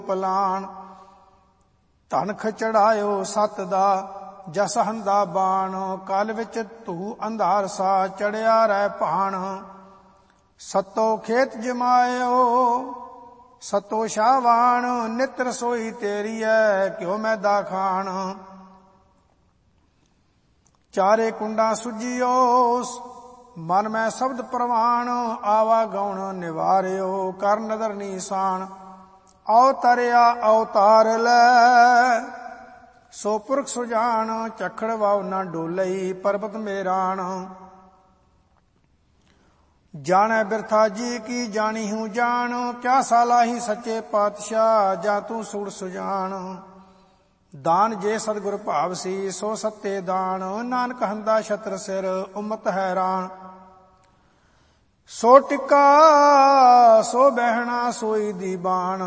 ਪਲਾਣ। ਧਨਖ ਚੜਾਇਓ ਸਤ ਦਾ ਜਸ ਹੰਦਾ ਬਾਣ। ਕਲ ਵਿੱਚ ਧੂ ਅੰਧਾਰ ਸਾ ਚੜਿਆ ਰਹਿ ਭਾਣ। ਸਤੋ ਖੇਤ ਜਮਾਇਓ ਸਤੋ ਸ਼ਾਵਾਨ। ਨਿਤ ਰਸੋਈ ਤੇਰੀ ਐ ਕਿਉ ਮੈਦਾ ਖਾਣ। ਚਾਰੇ ਕੁੰਡਾਂ ਸੁਜੀਓ ਮਨ ਮੈਂ ਸ਼ਬਦ ਪ੍ਰਵਾਨ। ਆਵਾ ਗਉਣ ਨਿਵਾਰਿਓ ਕਰ ਨਦਰ ਨੀਸਾਨ। ਅਵਤਰਿਆ ਅਵਤਾਰ ਲੈ ਸੋ ਪੁਰਖ ਸੁਜਾਨ। ਚਖੜ ਵਾਉ ਨਾ ਡੋਲਈ ਪਰਬਤ ਮੇਰਾਨ। ਜਾਣੈ ਬਿਰਥਾ ਜੀ ਕੀ ਜਾਣੀ ਹੂੰ ਜਾਣ। ਕਿਆ ਸਾਲਾਹੀ ਸੱਚੇ ਪਾਤਸ਼ਾਹ ਜਾਂ ਤੂੰ ਸੁੜ ਸੁਜਾਨ। ਦਾਨ ਜੇ ਸਤਿਗੁਰ ਭਾਵ ਸੀ ਸੋ ਸੱਤੇ ਦਾਨ। ਨਾਨਕ ਹੰਦਾ ਛਤਰ ਸਿਰ ਉਮਤ ਹੈਰਾਨ। ਸੋ ਟਿੱਕਾ ਸੋ ਬਹਿਣਾ ਸੋਈ ਦੀ ਬਾਣ।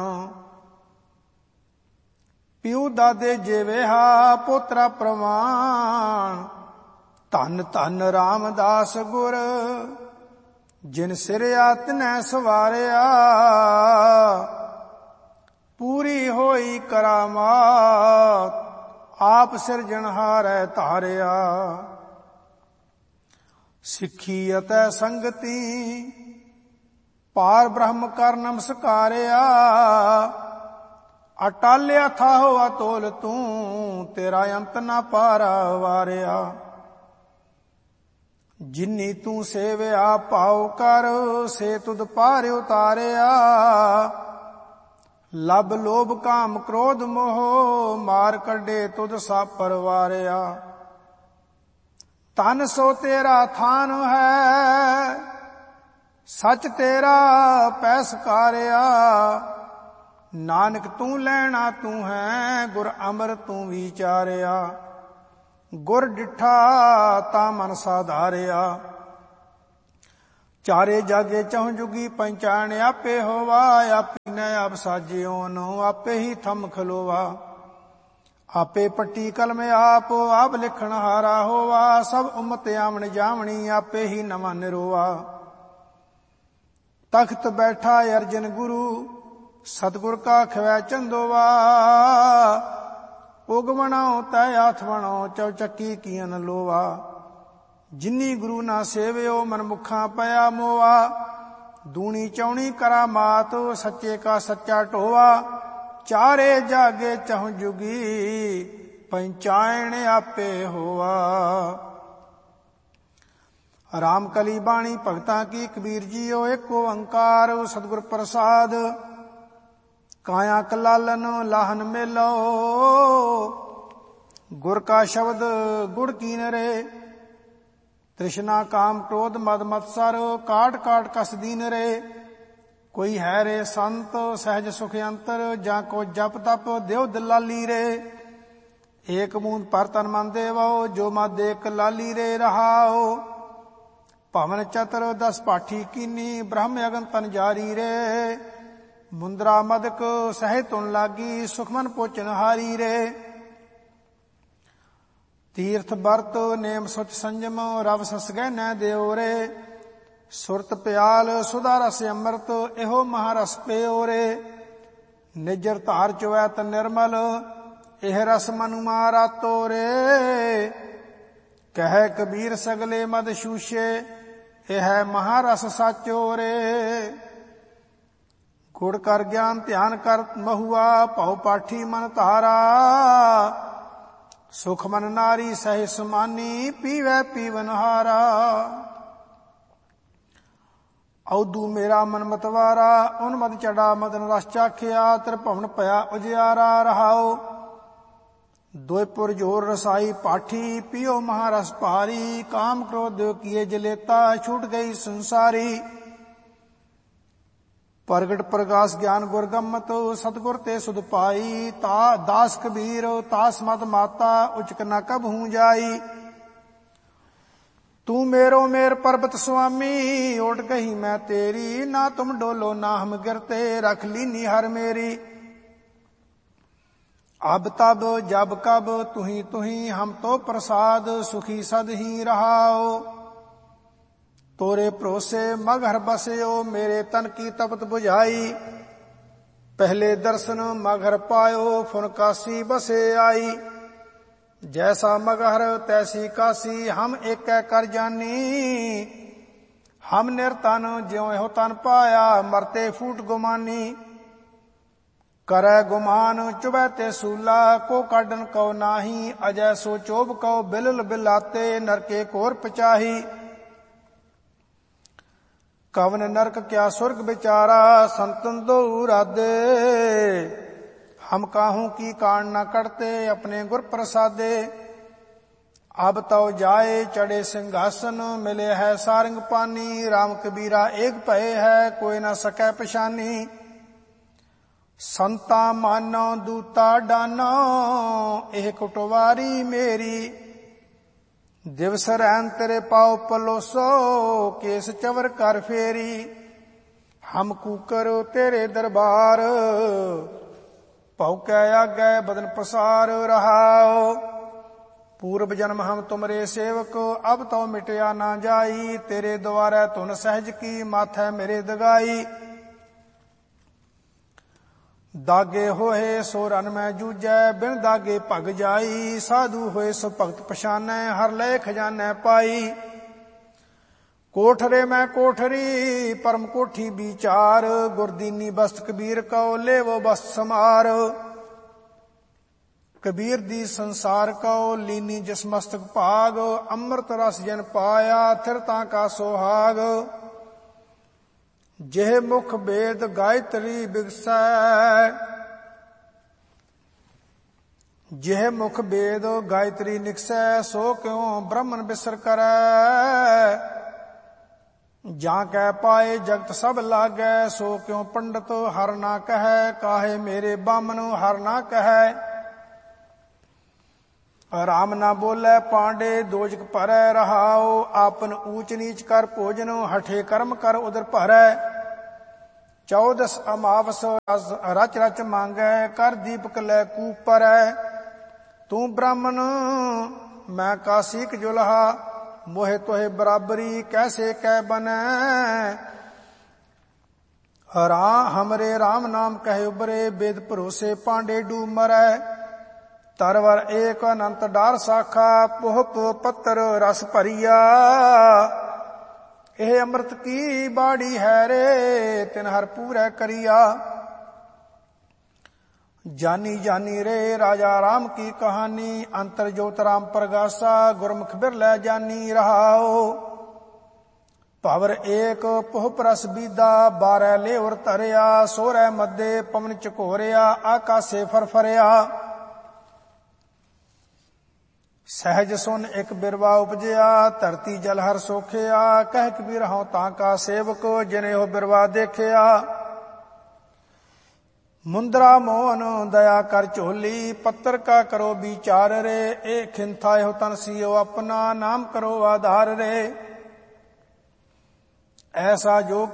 ਪਿਉ ਦਾਦੇ ਜੇਵੇਹਾ ਪੋਤਰਾ ਪ੍ਰਵਾਨ। ਧੰਨ ਧੰਨ ਰਾਮਦਾਸ ਗੁਰ ਜਿਨ ਸਿਰਿਆ ਤਿਨੈ ਸਵਾਰਿਆ। ਪੂਰੀ ਹੋਈ ਕਰਾਮਾਤ ਆਪ ਸਿਰਜਣਹਾਰੈ ਧਾਰਿਆ। ਸਿੱਖੀ ਅਤੇ ਸੰਗਤੀ ਪਾਰ ਬ੍ਰਹਮ ਕਰ ਨਮਸਕਾਰਿਆ। ਅਟਾਲਿਆ ਥਾਹੋ ਅਤੋਲ ਤੂੰ ਤੇਰਾ ਅੰਤ ਨਾ ਪਾਰਾ ਵਾਰਿਆ। ਜਿਨੀ ਤੂੰ ਸੇਵਿਆ ਭਾਉ ਕਰ ਸੇ ਤੁਧ ਪਾਰ ਉਤਾਰਿਆ। ਲਬ ਲੋਭ ਕਾਮ ਕ੍ਰੋਧ ਮੋਹ ਮਾਰ ਕੱਢੇ ਤੁਧ ਸਭ ਪਰਵਾਰਿਆ। ਤਨ ਸੋ ਤੇਰਾ ਥਾਨ ਹੈ ਸੱਚ ਤੇਰਾ ਪੈ ਸਕਾਰਿਆ। ਨਾਨਕ ਤੂੰ ਲੈਣਾ ਤੂੰ ਹੈ ਗੁਰ ਅਮਰ ਤੂੰ ਵਿਚਾਰਿਆ। ਗੁਰ ਡਿਠਾ ਤਾ ਮਨ ਸਾਧਾਰਿਆ। ਚਾਰੇ ਜਾਗੇ ਚਹੁ ਜੁਗੀ ਪੰਚਾਣ ਆਪੇ ਹੋਵਾ। ਆਪੇ ਨ ਆਪ ਸਾਜਿਓ ਨੋ ਆਪੇ ਹੀ ਥੰਮ ਖਲੋਵਾ। ਆਪੇ ਪੱਟੀ ਕਲਮ ਆਪ ਲਿਖਣ ਹਾਰਾ ਹੋਵਾ। ਸਭ ਉਮਤ ਆਵਣ ਜਾਵਣੀ ਆਪੇ ਹੀ ਨਵਾਂ ਨਿਰੋਵਾ। ਤਖਤ ਬੈਠਾ ਅਰਜਨ ਗੁਰੂ ਸਤਿਗੁਰ ਕਾ ਖਵੈ ਚੰਦੋਵਾ। ਉਗਵਣੋ ਤੈ ਆਥਵਣੋ ਚੌਚੱਕੀ ਕੀਨ ਲੋਵਾ। ਜਿਨੀ ਗੁਰੂ ਨਾ ਸੇਵਿਓ ਮਨਮੁਖਾਂ ਪਿਆ ਮੋਆ। ਦੂਣੀ ਚੌਣੀ ਕਰਾਮਾਤ ਸੱਚੇ ਕਾ ਸੱਚਾ ਢੋਵਾ। ਚਾਰੇ ਜਾਗੇ ਚਹੁ ਜੁਗੀ ਪੰਚਾਇਣ ਆਪੇ ਹੋਆ। ਰਾਮ ਕਲੀ ਬਾਣੀ ਭਗਤਾਂ ਕੀ ਕਬੀਰ ਜੀਓ ਏਕ ਓੰਕਾਰ ਸਤਿਗੁਰ ਪ੍ਰਸਾਦ। ਕਾਇਆ ਕਲਾਲਨ ਲਾਹਨ ਮੇਲੋ ਗੁਰ ਕਾ ਸ਼ਬਦ ਗੁੜ ਕੀਨ ਰੇ। ਤ੍ਰਿਸ਼ਨਾ ਕਾਮ ਕ੍ਰੋਧ ਮਦ ਮਤਸਰ ਕਾਟ ਕਾਟ ਕਸ ਦੀਨ ਰੇ। ਕੋਈ ਹੈ ਰੇ ਸੰਤ ਸਹਿਜ ਸੁਖ ਅੰਤਰ ਜਾਂ ਕੋ ਜਪ ਤਪ ਦਿਓ ਦਲਾਲੀ ਰੇ। ਏਕ ਬੂੰਦ ਪਰ ਤਨ ਮਨ ਦੇਵੋ ਜੋ ਮਦ ਏਕ ਲਾਲੀ ਰੇ ਰਹਾਓ। ਭਵਨ ਚਤਰ ਦਸ ਪਾਠੀ ਕੀਨੀ ਬ੍ਰਹਮ ਅਗਨ ਤਨ ਜਾਰੀ ਰੇ। ਮੁੰਦਰਾ ਮਦਕ ਸਹਿ ਤੁਨ ਲਾਗੀ ਸੁਖਮਨ ਪੋਚਨ ਹਾਰੀ ਰੇ। ਤੀਰਥ ਬਰਤ ਨੇਮ ਸੁਚ ਸੰਜਮ ਰਵ ਸਸ ਗਹਿਨੈ ਦਿਓ ਰੇ। ਸੁਰਤ ਪਿਆਲ ਸੁਧਾ ਰਸ ਅੰਮ੍ਰਿਤ ਇਹੋ ਮਹਾਰਸ ਪਿਓ ਰੇ। ਨਿਜਰ ਧਾਰ ਚੁਵੈ ਤ ਨਿਰਮਲ ਇਹ ਰਸ ਮਨੁ ਮਾਰਾਤੋ ਰੇ। ਕਹਿ ਕਬੀਰ ਸਗਲੇ ਮਦ ਸ਼ੂਸ਼ੇ ਇਹ ਮਹਾਰਸ ਸਾਚੋ ਰੇ। ਗੁੜ ਕਰ ਗਿਆਨ ਧਿਆਨ ਕਰ ਮਹੁਆ ਭਉ ਪਾਠੀ ਮਨ ਧਾਰਾ। ਸੁਖ ਮਨ ਨਾਰੀ ਸਹਿ ਸਮਾਨੀ ਪੀਵੈ ਪੀਵਨ ਹਾਰਾ। ਔਦੂ ਮੇਰਾ ਮਨ ਮਤਵਾਰਾ ਉਨ ਮਦ ਚੜਾ ਮਦਨ ਰਸ ਚਾਖਿਆ। ਤ੍ਰਿਭਵਨ ਭਇਆ ਉਜਿਆਰਾ ਰਹਾਓ। ਦੋਇਪੁਰ ਜੋਰ ਰਸਾਈ ਪਾਠੀ ਪੀਓ ਮਹਾਰਸ ਭਾਰੀ। ਕਾਮ ਕ੍ਰੋਧ ਕੀਏ ਜਲੇਤਾ ਛੂਟ ਗਈ ਸੰਸਾਰੀ। ਪ੍ਰਗਟ ਪ੍ਰਗਾਸ ਗਿਆਨ ਗੁਰ ਗੰਮਤ ਸਤਿਗੁਰ ਤੇ ਸੁਧ ਪਾਈ। ਤਾ ਦਾਸ ਕਬੀਰ ਤਾਸ ਮਦ ਮਾਤਾ ਉਚਕ ਨ ਕਬਹੂ ਜਾਈ। ਤੂੰ ਮੇਰੋ ਮੇਰ ਪਰਬਤ ਸੁਆਮੀ ਓਟ ਕਹੀ ਮੈਂ ਤੇਰੀ। ਨਾ ਤੁਮ ਡੋਲੋ ਨਾ ਹਮ ਗਿਰਤੇ ਰਖ ਲੀਨੀ ਹਰ ਮੇਰੀ। ਅਬ ਤਬ ਜਬ ਕਬ ਤੁਹੀ ਹਮ ਤੋ ਪ੍ਰਸਾਦ ਸੁਖੀ ਸਦ ਹੀ ਰਹਾਓ। ਤੋਰੇ ਭਰੋਸੇ ਮਗਹਰ ਬਸਿਓ ਮੇਰੇ ਤਨ ਕੀ ਤਪਤ ਬੁਝਾਈ। पहले दर्शन मगहर पायो फुन काशी बसे आई। जैसा मगहर तैसी काशी हम एक कर जानी। हम निरतन ज्यों हो तन पाया मरते फूट गुमानी। करे गुमान चुबै ते सूला को काडन कौ नाही। अजय सो चोब कौ बिलल बिलाते नरके कोर पचाही। कवन नरक क्या स्वर्ग बिचारा संतन दो राधे। हम काहू की कान न करते अपने गुर प्रसादे। अब तो जाए चढ़े सिंहासन मिले है सारंग पानी। राम कबीरा एक भय है कोई न सकै पछानी। संता मानो दूता डानो एह कुटवारी मेरी। दिवस रैन तेरे पाओ पलोसो केस चवर कर फेरी। हम कूकर तेरे दरबार भौकै आगे बदन पसार रहाओ। पूर्व जन्म हम तुमरे सेवक अब तो मिटया ना जाई। तेरे द्वारे तुन सहज की माथे मेरे दगाई। दागे होए सो रन में जूझै बिन दागे भग जाई। साधु होए सो भगत पछानै हर लय खजानै पाई। कोठरे में कोठरी परम कोठी विचार। गुरदीनी बस्त कबीर कौ लेवो बस्त समार। कबीर दी संसार कौ लीनी जिस मस्तक भाग। अमृत रस जन पाया थिरता का सोहाग। जेह मुख वेद गायत्री बिगसै। जेह मुख वेद गायत्री निकसै सो क्यों ब्रह्मन बिसर करै। जां कै पाए जगत सब लागै सो क्यों पंडित हर ना कहै। काहे मेरे बामन हर ना कहै। राम ना बोले पांडे दोजक भरै रहाओ। आपन ऊंच नीच कर भोजन हठे कर्म कर उदर भरै। 14 अमावस रच रच मांगै कर दीपक लै कूप परै। तू ब्राह्मण मैं काशिक जुलहा मोहे तोहे बराबरी कैसे कै बनै। हमरे राम नाम कहे उबरे वेद भरोसे पांडे डूब मरै। तरवर एक अनंत डार साखा पोहप पत्तर रस भरिया। एह अमृत की बाड़ी है रे तिन हर पूरै करिया। जानी जानी रे राजा राम की कहानी। अंतर ज्योत राम प्रगासा गुरमुख बिरलै जानी रहाओ। पावर एक पोहप रस बीदा 12 लेवर धरिया। सोरै मध्य पवन चकोरिया आकाशे फरफरिया। सहज सुन एक बिरवा उपजया धरती जल हर सोखिया। कह कबीर हूं ताका सेवक जिने हो बिरवा देखिया। मुंद्रा मोहन दया कर झोली पत्थर का करो विचार रे। ए खिंथा हो तन सियो अपना नाम करो आधार रे। ऐसा जो